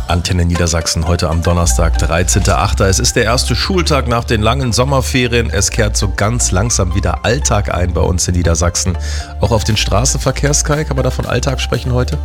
Antenne Niedersachsen heute am Donnerstag, 13.08. Es ist der erste Schultag nach den langen Sommerferien. Es kehrt so ganz langsam wieder Alltag ein bei uns in Niedersachsen. Auch auf den Straßenverkehr, Sky, kann man da von Alltag sprechen heute?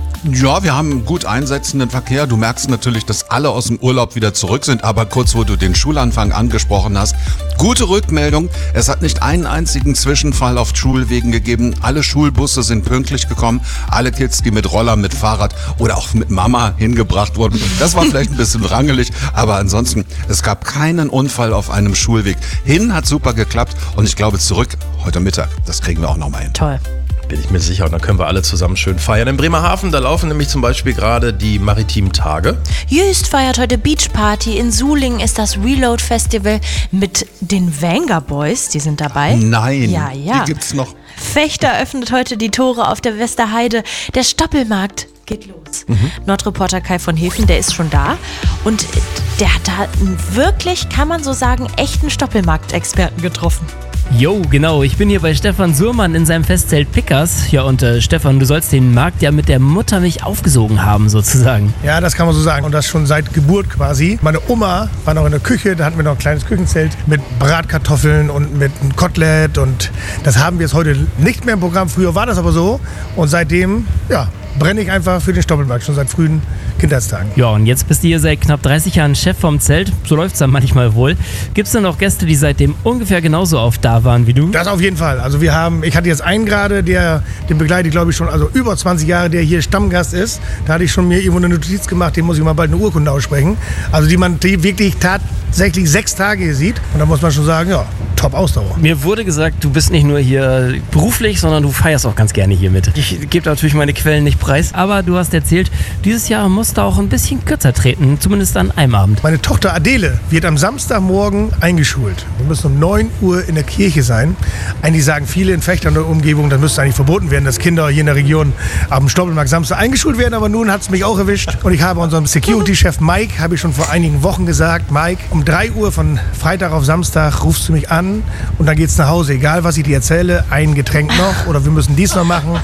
Ja, wir haben gut einsetzenden Verkehr. Du merkst natürlich, dass alle aus dem Urlaub wieder zurück sind. Aber kurz, wo du den Schulanfang angesprochen hast, gute Rückmeldung. Es hat nicht einen einzigen Zwischenfall auf Schulwegen gegeben. Alle Schulbusse sind pünktlich gekommen. Alle Kids, die mit Roller, mit Fahrrad oder auch mit Mama hingebracht wurden. Das war vielleicht ein bisschen rangelig, aber ansonsten, es gab keinen Unfall auf einem Schulweg. Hin hat super geklappt und ich glaube zurück heute Mittag. Das kriegen wir auch nochmal hin. Toll. Bin ich mir sicher, und dann können wir alle zusammen schön feiern. In Bremerhaven, da laufen nämlich zum Beispiel gerade die maritimen Tage. Jüst feiert heute Beachparty. In Sulingen ist das Reload Festival mit den Wenger Boys. Die sind dabei. Nein, Ja. die gibt's noch. Fechter öffnet heute die Tore auf der Westerheide. Der Stoppelmarkt geht los. Nordreporter Kai von Hefen, der ist schon da. Und der hat da einen wirklich, kann man so sagen, echten Stoppelmarktexperten getroffen. Jo, genau. Ich bin hier bei Stefan Surmann in seinem Festzelt Pickers. Ja, und Stefan, du sollst den Markt ja mit der Muttermilch aufgesogen haben, sozusagen. Ja, das kann man so sagen. Und das schon seit Geburt quasi. Meine Oma war noch in der Küche, da hatten wir noch ein kleines Küchenzelt mit Bratkartoffeln und mit einem Kotelett. Und das haben wir jetzt heute nicht mehr im Programm. Früher war das aber so. Und seitdem, ja, brenne ich einfach für den Stoppelmarkt, schon seit frühen Kindheitstagen. Ja, und jetzt bist du hier seit knapp 30 Jahren Chef vom Zelt. So läuft's dann manchmal wohl. Gibt's denn auch Gäste, die seitdem ungefähr genauso oft da waren wie du? Das auf jeden Fall. Also ich hatte jetzt einen gerade, den begleite ich glaube ich schon, also über 20 Jahre, der hier Stammgast ist. Da hatte ich schon mir irgendwo eine Notiz gemacht, dem muss ich mal bald eine Urkunde aussprechen. Also die man wirklich tatsächlich 6 Tage hier sieht. Und da muss man schon sagen, ja, top Ausdauer. Mir wurde gesagt, du bist nicht nur hier beruflich, sondern du feierst auch ganz gerne hier mit. Ich gebe natürlich meine Quellen nicht preis, aber du hast erzählt, dieses Jahr musst du auch ein bisschen kürzer treten, zumindest an einem Abend. Meine Tochter Adele wird am Samstagmorgen eingeschult. Wir müssen um 9 Uhr in der Kirche sein. Eigentlich sagen viele in Fechter und der Umgebung, das müsste eigentlich verboten werden, dass Kinder hier in der Region am Stoppelmarkt Samstag eingeschult werden. Aber nun hat es mich auch erwischt. Und ich habe unserem Security-Chef Mike, habe ich schon vor einigen Wochen gesagt, Mike, um 3 Uhr von Freitag auf Samstag rufst du mich an und dann geht's nach Hause. Egal, was ich dir erzähle, ein Getränk noch oder wir müssen dies noch machen.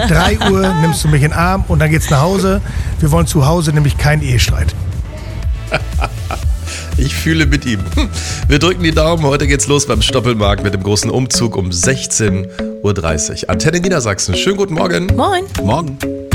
3 Uhr nimmst du mich in den Arm und dann geht's nach Hause. Wir wollen zu Hause nämlich keinen Ehestreit. Ich fühle mit ihm. Wir drücken die Daumen. Heute geht's los beim Stoppelmarkt mit dem großen Umzug um 16.30 Uhr. Antenne Niedersachsen. Schönen guten Morgen. Moin. Morgen.